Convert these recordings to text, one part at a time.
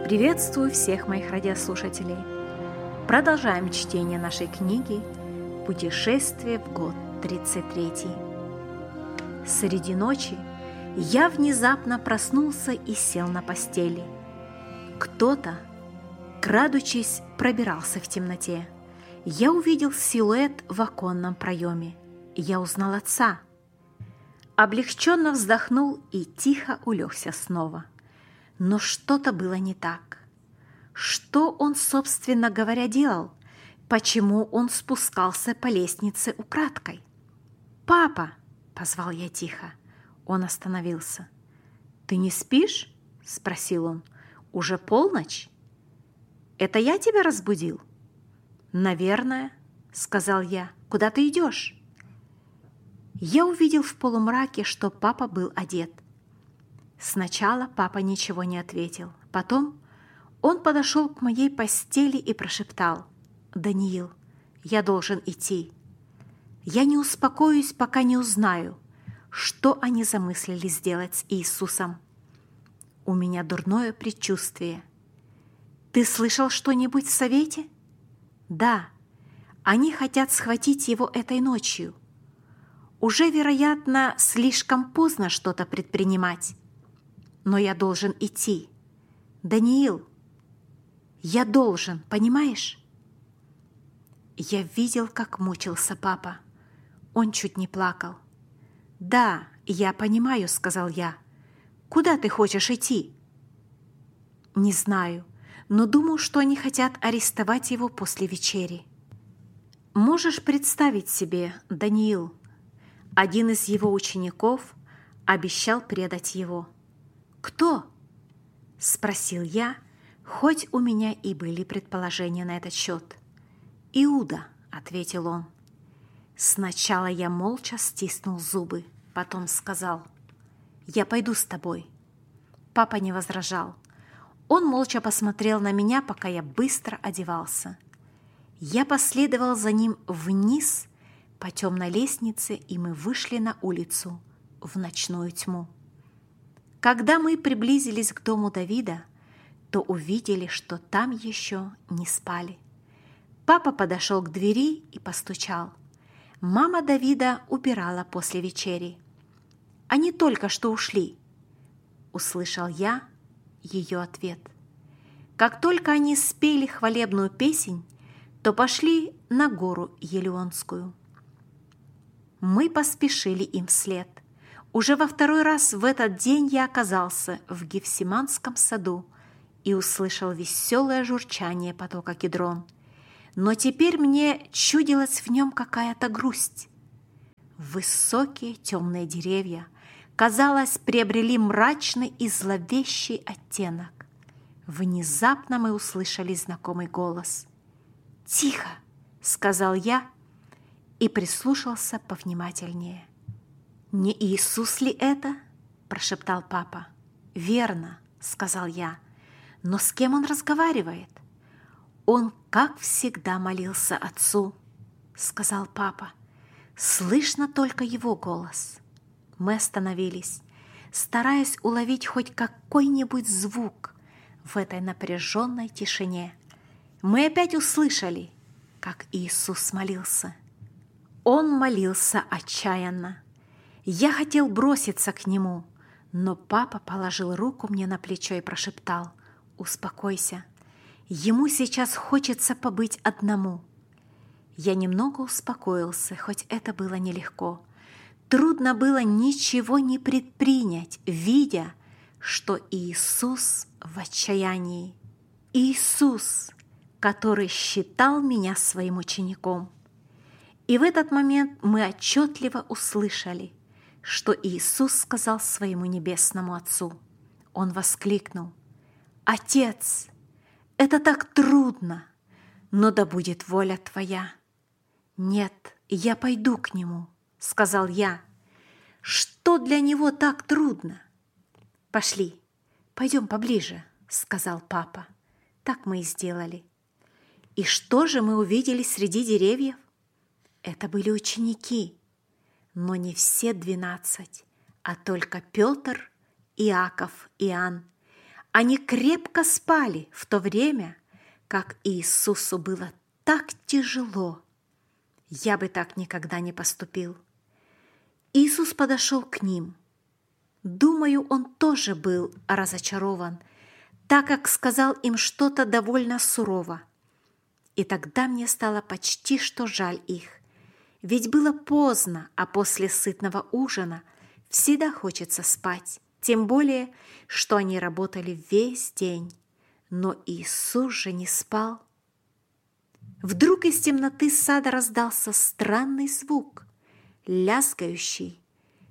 Приветствую всех моих радиослушателей. Продолжаем чтение нашей книги «Путешествие в год 33». Среди ночи я внезапно проснулся и сел на постели. Кто-то, крадучись, пробирался в темноте. Я увидел силуэт в оконном проеме. Я узнал отца. Облегченно вздохнул и тихо улегся снова. Но что-то было не так. Что он, собственно говоря, делал? Почему он спускался по лестнице украдкой? «Папа!» – позвал я тихо. Он остановился. «Ты не спишь?» – спросил он. «Уже полночь? Это я тебя разбудил?» «Наверное», – сказал я. «Куда ты идешь?» Я увидел в полумраке, что папа был одет. Сначала папа ничего не ответил. Потом он подошел к моей постели и прошептал: «Даниил, я должен идти. Я не успокоюсь, пока не узнаю, что они замыслили сделать с Иисусом. У меня дурное предчувствие. Ты слышал что-нибудь в совете?» «Да, они хотят схватить его этой ночью. Уже, вероятно, слишком поздно что-то предпринимать. Но я должен идти. Даниил, я должен, понимаешь?» Я видел, как мучился папа. Он чуть не плакал. «Да, я понимаю», — сказал я. «Куда ты хочешь идти?» «Не знаю, но думаю, что они хотят арестовать его после вечери». Можешь представить себе, Даниил, один из его учеников обещал предать его. «Кто?» – спросил я, хоть у меня и были предположения на этот счет. «Иуда», – ответил он. Сначала я молча стиснул зубы, потом сказал: «Я пойду с тобой». Папа не возражал. Он молча посмотрел на меня, пока я быстро одевался. Я последовал за ним вниз по темной лестнице, и мы вышли на улицу в ночную тьму. Когда мы приблизились к дому Давида, то увидели, что там еще не спали. Папа подошел к двери и постучал. Мама Давида убирала после вечери. «Они только что ушли», — услышал я ее ответ. Как только они спели хвалебную песнь, то пошли на гору Елеонскую. Мы поспешили им вслед. Уже во второй раз в этот день я оказался в Гефсиманском саду и услышал веселое журчание потока Кедрон. Но теперь мне чудилась в нем какая-то грусть. Высокие темные деревья, казалось, приобрели мрачный и зловещий оттенок. Внезапно мы услышали знакомый голос. «Тихо!» — сказал я и прислушался повнимательнее. «Не Иисус ли это?» – прошептал папа. «Верно», – сказал я. «Но с кем он разговаривает?» «Он, как всегда, молился отцу», – сказал папа. «Слышно только его голос». Мы остановились, стараясь уловить хоть какой-нибудь звук в этой напряженной тишине. Мы опять услышали, как Иисус молился. Он молился отчаянно. Я хотел броситься к нему, но папа положил руку мне на плечо и прошептал: «Успокойся, ему сейчас хочется побыть одному». Я немного успокоился, хоть это было нелегко. Трудно было ничего не предпринять, видя, что Иисус в отчаянии. Иисус, который считал меня своим учеником. И в этот момент мы отчетливо услышали, что Иисус сказал своему небесному Отцу. Он воскликнул: «Отец, это так трудно, но да будет воля Твоя». «Нет, я пойду к Нему», — сказал я. «Что для Него так трудно?» «Пошли, пойдем поближе», — сказал папа. Так мы и сделали. И что же мы увидели среди деревьев? Это были ученики, но не все 12, а только Петр, Иаков, Иоанн. Они крепко спали в то время, как Иисусу было так тяжело. Я бы так никогда не поступил. Иисус подошел к ним. Думаю, он тоже был разочарован, так как сказал им что-то довольно сурово. И тогда мне стало почти что жаль их. Ведь было поздно, а после сытного ужина всегда хочется спать. Тем более, что они работали весь день. Но Иисус же не спал. Вдруг из темноты сада раздался странный звук, лязгающий,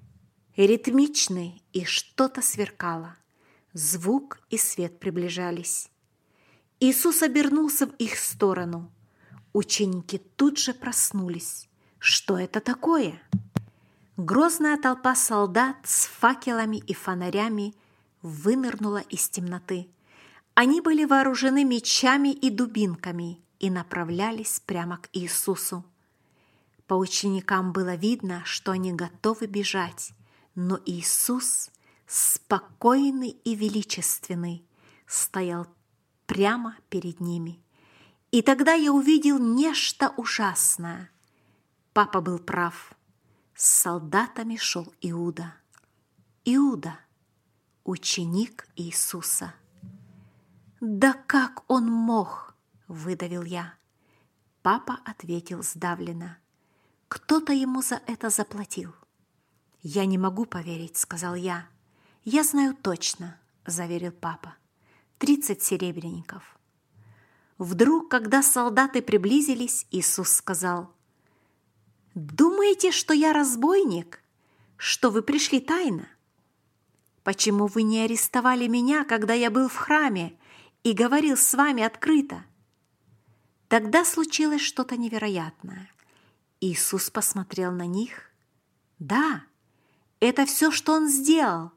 ритмичный, и что-то сверкало. Звук и свет приближались. Иисус обернулся в их сторону. Ученики тут же проснулись. Что это такое? Грозная толпа солдат с факелами и фонарями вынырнула из темноты. Они были вооружены мечами и дубинками и направлялись прямо к Иисусу. По ученикам было видно, что они готовы бежать, но Иисус, спокойный и величественный, стоял прямо перед ними. И тогда я увидел нечто ужасное. Папа был прав. С солдатами шел Иуда. Иуда, ученик Иисуса. «Да как он мог?» – выдавил я. Папа ответил сдавленно. Кто-то ему за это заплатил. «Я не могу поверить», – сказал я. «Я знаю точно», – заверил папа. 30 серебряников. Вдруг, когда солдаты приблизились, Иисус сказал: «Думаете, что я разбойник? Что вы пришли тайно? Почему вы не арестовали меня, когда я был в храме и говорил с вами открыто?» Тогда случилось что-то невероятное. Иисус посмотрел на них. Да, это все, что он сделал.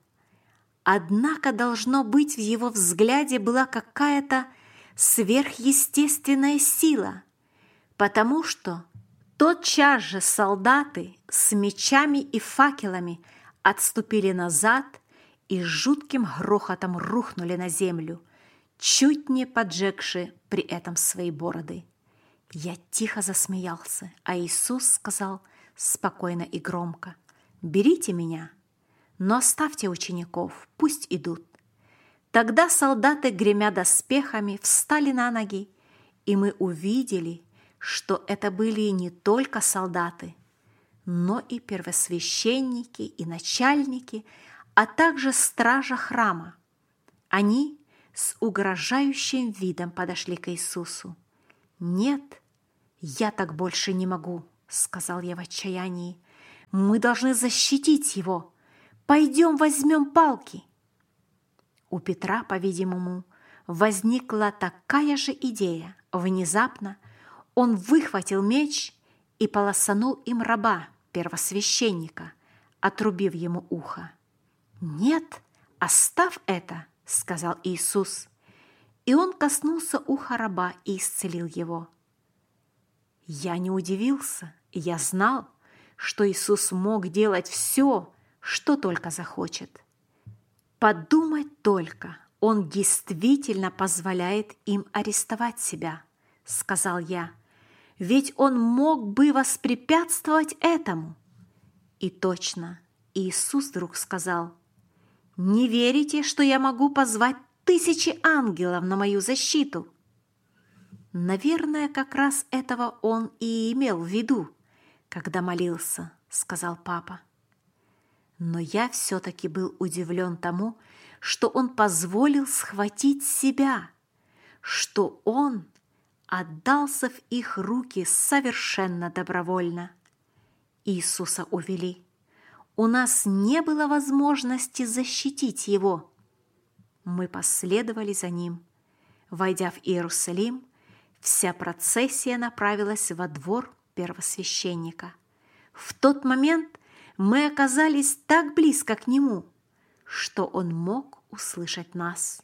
Однако, должно быть, в его взгляде была какая-то сверхъестественная сила, потому что тотчас же солдаты с мечами и факелами отступили назад и с жутким грохотом рухнули на землю, чуть не поджегши при этом свои бороды. Я тихо засмеялся, а Иисус сказал спокойно и громко: «Берите меня, но оставьте учеников, пусть идут». Тогда солдаты, гремя доспехами, встали на ноги, и мы увидели, что это были не только солдаты, но и первосвященники, и начальники, а также стража храма. Они с угрожающим видом подошли к Иисусу. «Нет, я так больше не могу», — сказал я в отчаянии. «Мы должны защитить его. Пойдем возьмем палки». У Петра, по-видимому, возникла такая же идея. Внезапно он выхватил меч и полосанул им раба, первосвященника, отрубив ему ухо. «Нет, оставь это», — сказал Иисус. И он коснулся уха раба и исцелил его. Я не удивился, я знал, что Иисус мог делать все, что только захочет. Подумать только, Он действительно позволяет им арестовать себя, сказал я, ведь Он мог бы воспрепятствовать этому. И точно, Иисус вдруг сказал: «Не верите, что я могу позвать 1000 ангелов на мою защиту?» Наверное, как раз этого Он и имел в виду, когда молился, сказал папа. Но я все-таки был удивлен тому, что Он позволил схватить себя, что Он отдался в их руки совершенно добровольно. Иисуса увели. У нас не было возможности защитить Его. Мы последовали за Ним. Войдя в Иерусалим, вся процессия направилась во двор первосвященника. В тот момент мы оказались так близко к Нему, что Он мог услышать нас.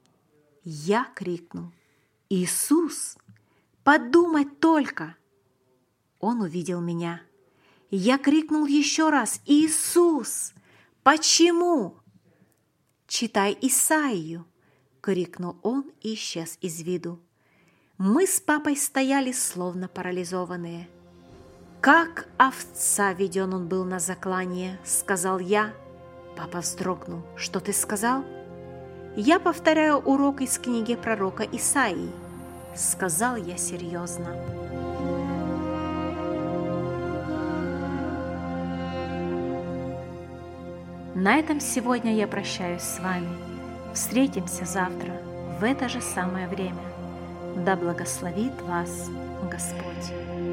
Я крикнул: «Иисус, подумать только!» Он увидел меня. Я крикнул еще раз: «Иисус, почему?» «Читай Исаию», крикнул он и исчез из виду. Мы с папой стояли, словно парализованные. «Как овца веден он был на заклание», — сказал я. Папа вздрогнул. «Что ты сказал?» «Я повторяю урок из книги пророка Исаии», — сказал я серьезно. На этом сегодня я прощаюсь с вами. Встретимся завтра в это же самое время. Да благословит вас Господь.